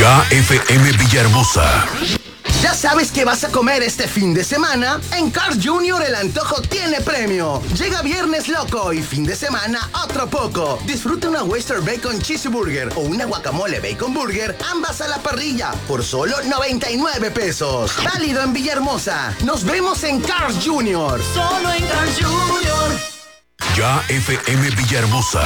Ya FM Villahermosa. ¿Ya sabes qué vas a comer este fin de semana? En Carl Jr. el antojo tiene premio. Llega Viernes Loco y fin de semana otro poco. Disfruta una Western Bacon Cheeseburger o una Guacamole Bacon Burger, ambas a la parrilla, por solo 99 pesos. Válido en Villahermosa. Nos vemos en Carl Jr. Solo en Carl Jr. Ya FM Villahermosa.